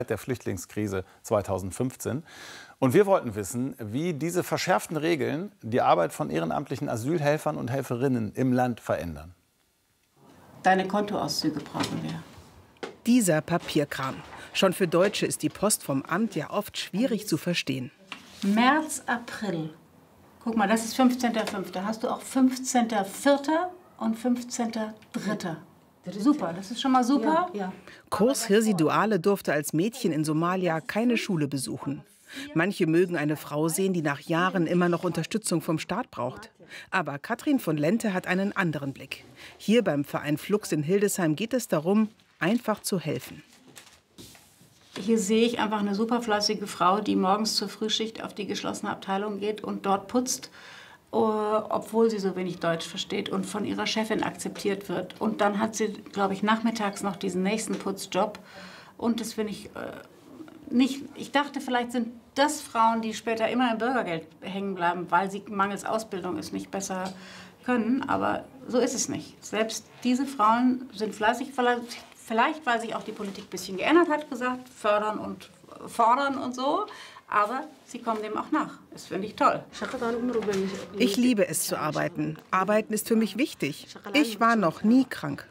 der Flüchtlingskrise 2015. Und wir wollten wissen, wie diese verschärften Regeln die Arbeit von ehrenamtlichen Asylhelfern und Helferinnen im Land verändern. Deine Kontoauszüge brauchen wir. Dieser Papierkram. Schon für Deutsche ist die Post vom Amt ja oft schwierig zu verstehen. März, April. Guck mal, das ist 15.05. Hast du auch 15.04. und 15.03. Super, das ist schon mal super. Ja. Kurs Hirsi Duale durfte als Mädchen in Somalia keine Schule besuchen. Manche mögen eine Frau sehen, die nach Jahren immer noch Unterstützung vom Staat braucht. Aber Katrin von Lente hat einen anderen Blick. Hier beim Verein Flux in Hildesheim geht es darum, einfach zu helfen. Hier sehe ich einfach eine super fleißige Frau, die morgens zur Frühschicht auf die geschlossene Abteilung geht und dort putzt, obwohl sie so wenig Deutsch versteht und von ihrer Chefin akzeptiert wird. Und dann hat sie, glaube ich, nachmittags noch diesen nächsten Putzjob. Und das finde ich nicht. Ich dachte, vielleicht sind das Frauen, die später immer im Bürgergeld hängen bleiben, weil sie mangels Ausbildung es nicht besser können. Aber so ist es nicht. Selbst diese Frauen sind fleißig, vielleicht weil sich auch die Politik ein bisschen geändert hat, gesagt, fördern und fordern und so. Aber sie kommen dem auch nach. Das finde ich toll. Ich liebe es zu arbeiten. Arbeiten ist für mich wichtig. Ich war noch nie krank.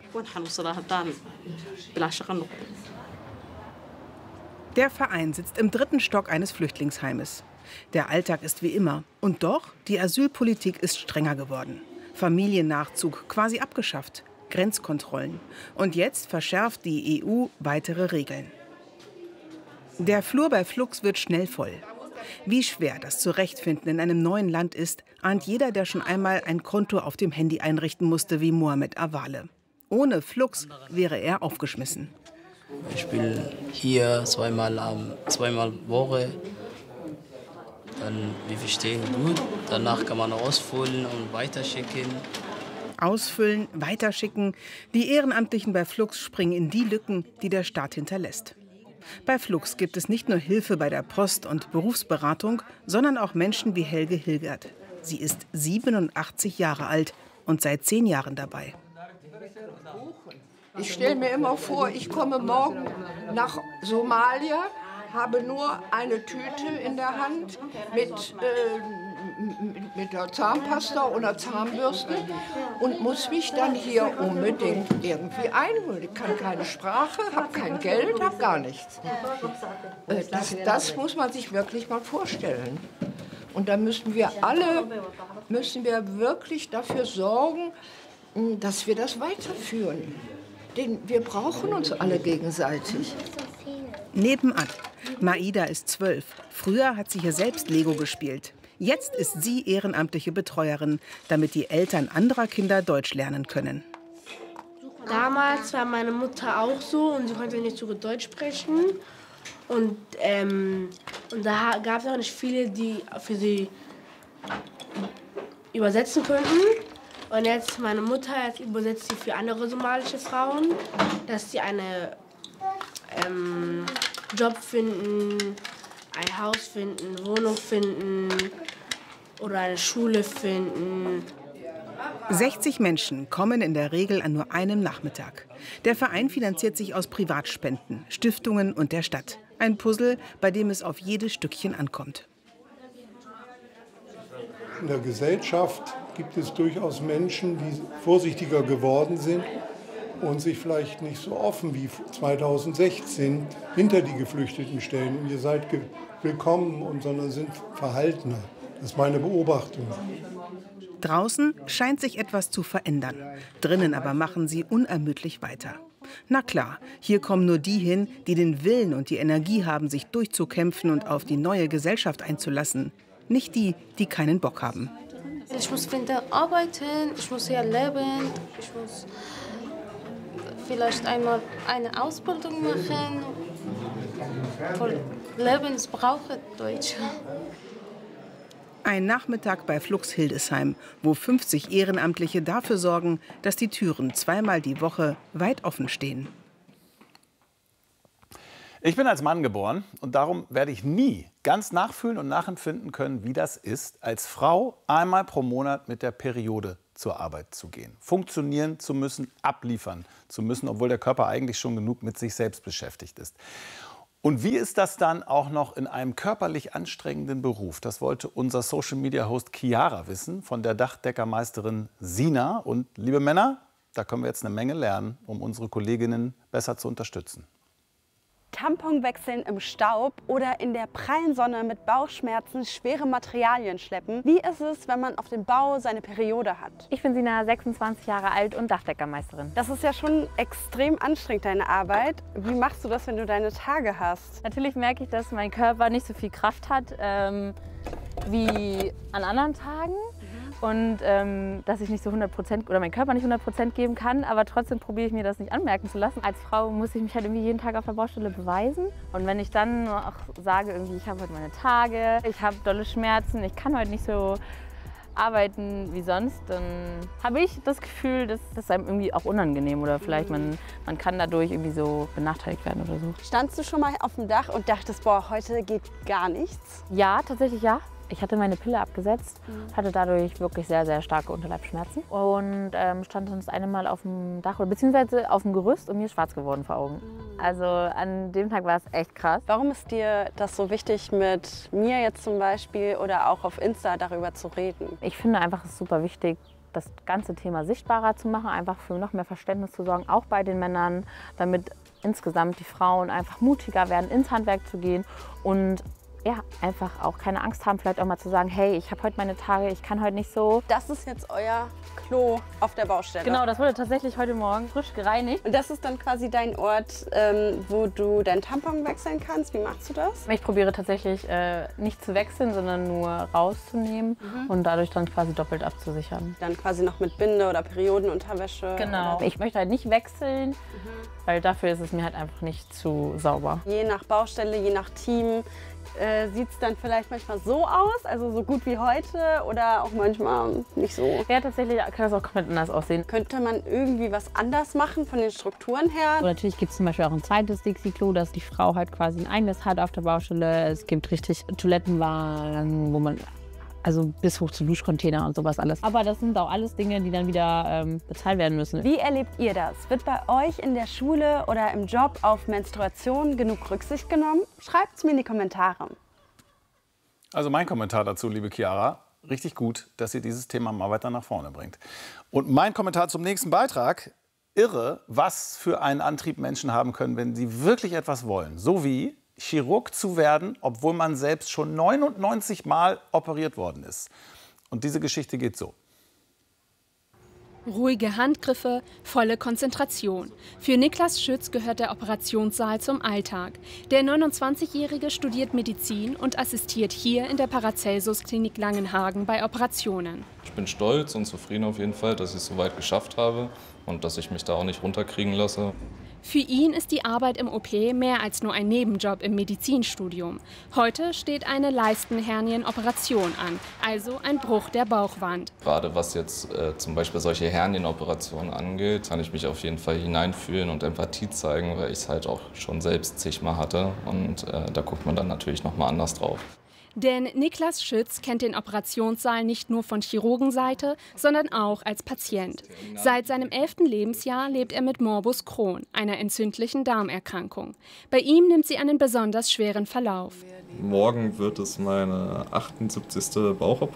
Der Verein sitzt im 3. Stock eines Flüchtlingsheimes. Der Alltag ist wie immer. Und doch, die Asylpolitik ist strenger geworden. Familiennachzug quasi abgeschafft. Grenzkontrollen. Und jetzt verschärft die EU weitere Regeln. Der Flur bei Flux wird schnell voll. Wie schwer das Zurechtfinden in einem neuen Land ist, ahnt jeder, der schon einmal ein Konto auf dem Handy einrichten musste, wie Mohamed Awale. Ohne Flux wäre er aufgeschmissen. Ich spiele hier zweimal Woche. Dann, wir verstehen gut. Danach kann man ausfüllen und weiterschicken. Ausfüllen, weiterschicken. Die Ehrenamtlichen bei Flux springen in die Lücken, die der Staat hinterlässt. Bei Flux gibt es nicht nur Hilfe bei der Post und Berufsberatung, sondern auch Menschen wie Helge Hilgert. Sie ist 87 Jahre alt und seit 10 Jahren dabei. Ich stelle mir immer vor, ich komme morgen nach Somalia, habe nur eine Tüte in der Hand mit der Zahnpasta oder Zahnbürste und muss mich dann hier unbedingt irgendwie einholen. Ich kann keine Sprache, habe kein Geld, habe gar nichts. Das muss man sich wirklich mal vorstellen. Und da müssen wir wirklich dafür sorgen, dass wir das weiterführen. Denn wir brauchen uns alle gegenseitig. Nebenan. Maida ist 12. Früher hat sie hier selbst Lego gespielt. Jetzt ist sie ehrenamtliche Betreuerin, damit die Eltern anderer Kinder Deutsch lernen können. Damals war meine Mutter auch so und sie konnte nicht so gut Deutsch sprechen. Und da gab es auch nicht viele, die für sie übersetzen könnten. Und jetzt meine Mutter übersetzt sie für andere somalische Frauen, dass sie einen Job finden, ein Haus finden, Wohnung finden oder eine Schule finden. 60 Menschen kommen in der Regel an nur einem Nachmittag. Der Verein finanziert sich aus Privatspenden, Stiftungen und der Stadt. Ein Puzzle, bei dem es auf jedes Stückchen ankommt. In der Gesellschaft gibt es durchaus Menschen, die vorsichtiger geworden sind und sich vielleicht nicht so offen wie 2016 hinter die Geflüchteten stellen. Und ihr seid willkommen, sondern sind verhaltener. Das ist meine Beobachtung. Draußen scheint sich etwas zu verändern. Drinnen aber machen sie unermüdlich weiter. Na klar, hier kommen nur die hin, die den Willen und die Energie haben, sich durchzukämpfen und auf die neue Gesellschaft einzulassen. Nicht die, die keinen Bock haben. Ich muss wieder arbeiten, ich muss hier leben, ich muss vielleicht einmal eine Ausbildung machen. Für Leben brauche ich Deutsch. Ein Nachmittag bei Flux Hildesheim, wo 50 Ehrenamtliche dafür sorgen, dass die Türen zweimal die Woche weit offen stehen. Ich bin als Mann geboren und darum werde ich nie ganz nachfühlen und nachempfinden können, wie das ist, als Frau einmal pro Monat mit der Periode zur Arbeit zu gehen. Funktionieren zu müssen, abliefern zu müssen, obwohl der Körper eigentlich schon genug mit sich selbst beschäftigt ist. Und wie ist das dann auch noch in einem körperlich anstrengenden Beruf? Das wollte unser Social-Media-Host Chiara wissen von der Dachdeckermeisterin Sina. Und liebe Männer, da können wir jetzt eine Menge lernen, um unsere Kolleginnen besser zu unterstützen. Tampon wechseln im Staub oder in der prallen Sonne mit Bauchschmerzen schwere Materialien schleppen. Wie ist es, wenn man auf dem Bau seine Periode hat? Ich bin Sina, 26 Jahre alt und Dachdeckermeisterin. Das ist ja schon extrem anstrengend, deine Arbeit. Wie machst du das, wenn du deine Tage hast? Natürlich merke ich, dass mein Körper nicht so viel Kraft hat wie an anderen Tagen. Und dass ich nicht so 100% oder mein Körper nicht 100% geben kann, aber trotzdem probiere ich mir das nicht anmerken zu lassen. Als Frau muss ich mich halt irgendwie jeden Tag auf der Baustelle beweisen. Und wenn ich dann auch sage, irgendwie, ich habe heute meine Tage, ich habe dolle Schmerzen, ich kann heute nicht so arbeiten wie sonst, dann habe ich das Gefühl, dass das einem irgendwie auch unangenehm oder vielleicht man kann dadurch irgendwie so benachteiligt werden oder so. Standst du schon mal auf dem Dach und dachtest, boah, heute geht gar nichts? Ja, tatsächlich ja. Ich hatte meine Pille abgesetzt, hatte dadurch wirklich sehr, sehr starke Unterleibsschmerzen und stand dann das eine Mal auf dem Dach oder beziehungsweise auf dem Gerüst und mir ist schwarz geworden vor Augen. Also an dem Tag war es echt krass. Warum ist dir das so wichtig, mit mir jetzt zum Beispiel oder auch auf Insta darüber zu reden? Ich finde einfach, es ist super wichtig, das ganze Thema sichtbarer zu machen, einfach für noch mehr Verständnis zu sorgen, auch bei den Männern, damit insgesamt die Frauen einfach mutiger werden, ins Handwerk zu gehen und ja, einfach auch keine Angst haben, vielleicht auch mal zu sagen, hey, ich habe heute meine Tage, ich kann heute nicht so. Das ist jetzt euer Klo auf der Baustelle? Genau, das wurde tatsächlich heute Morgen frisch gereinigt. Und das ist dann quasi dein Ort, wo du deinen Tampon wechseln kannst? Wie machst du das? Ich probiere tatsächlich nicht zu wechseln, sondern nur rauszunehmen und dadurch dann quasi doppelt abzusichern. Dann quasi noch mit Binde oder Periodenunterwäsche? Genau. Ich möchte halt nicht wechseln, weil dafür ist es mir halt einfach nicht zu sauber. Je nach Baustelle, je nach Team, sieht es dann vielleicht manchmal so aus, also so gut wie heute oder auch manchmal nicht so? Ja, tatsächlich kann das auch komplett anders aussehen. Könnte man irgendwie was anders machen von den Strukturen her? Und natürlich gibt es zum Beispiel auch ein zweites Dixie-Klo, dass die Frau halt quasi ein eigenes hat auf der Baustelle. Es gibt richtig Toilettenwagen, wo man also bis hoch zu Duschcontainer und sowas alles. Aber das sind auch alles Dinge, die dann wieder bezahlt werden müssen. Wie erlebt ihr das? Wird bei euch in der Schule oder im Job auf Menstruation genug Rücksicht genommen? Schreibt es mir in die Kommentare. Also mein Kommentar dazu, liebe Chiara, richtig gut, dass ihr dieses Thema mal weiter nach vorne bringt. Und mein Kommentar zum nächsten Beitrag, irre, was für einen Antrieb Menschen haben können, wenn sie wirklich etwas wollen. So wie Chirurg zu werden, obwohl man selbst schon 99 Mal operiert worden ist. Und diese Geschichte geht so. Ruhige Handgriffe, volle Konzentration. Für Niklas Schütz gehört der Operationssaal zum Alltag. Der 29-Jährige studiert Medizin und assistiert hier in der Paracelsus-Klinik Langenhagen bei Operationen. Ich bin stolz und zufrieden auf jeden Fall, dass ich es so weit geschafft habe und dass ich mich da auch nicht runterkriegen lasse. Für ihn ist die Arbeit im OP mehr als nur ein Nebenjob im Medizinstudium. Heute steht eine Leistenhernien-Operation an, also ein Bruch der Bauchwand. Gerade was jetzt zum Beispiel solche Hernienoperationen angeht, kann ich mich auf jeden Fall hineinfühlen und Empathie zeigen, weil ich es halt auch schon selbst zigmal hatte. Und da guckt man dann natürlich noch mal anders drauf. Denn Niklas Schütz kennt den Operationssaal nicht nur von Chirurgenseite, sondern auch als Patient. Seit seinem 11. Lebensjahr lebt er mit Morbus Crohn, einer entzündlichen Darmerkrankung. Bei ihm nimmt sie einen besonders schweren Verlauf. Morgen wird es meine 78.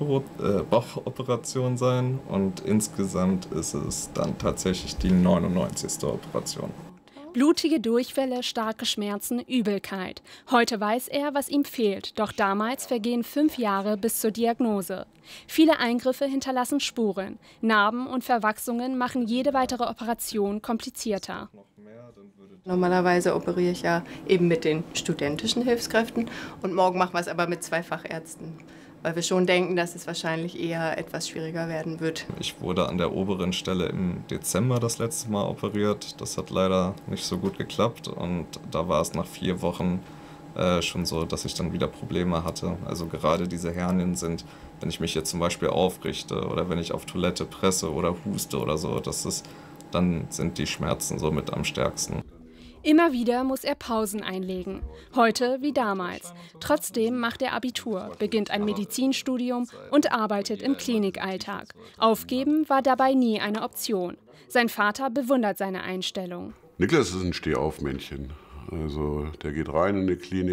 Bauchoperation sein und insgesamt ist es dann tatsächlich die 99. Operation. Blutige Durchfälle, starke Schmerzen, Übelkeit. Heute weiß er, was ihm fehlt, doch damals vergehen 5 Jahre bis zur Diagnose. Viele Eingriffe hinterlassen Spuren. Narben und Verwachsungen machen jede weitere Operation komplizierter. Normalerweise operiere ich ja eben mit den studentischen Hilfskräften und morgen machen wir es aber mit 2 Fachärzten. Weil wir schon denken, dass es wahrscheinlich eher etwas schwieriger werden wird. Ich wurde an der oberen Stelle im Dezember das letzte Mal operiert. Das hat leider nicht so gut geklappt und da war es nach 4 Wochen schon so, dass ich dann wieder Probleme hatte. Also gerade diese Hernien sind, wenn ich mich jetzt zum Beispiel aufrichte oder wenn ich auf Toilette presse oder huste oder so, dann sind die Schmerzen so mit am stärksten. Immer wieder muss er Pausen einlegen. Heute wie damals. Trotzdem macht er Abitur, beginnt ein Medizinstudium und arbeitet im Klinikalltag. Aufgeben war dabei nie eine Option. Sein Vater bewundert seine Einstellung. Niklas ist ein Stehaufmännchen. Also der geht rein in die Klinik.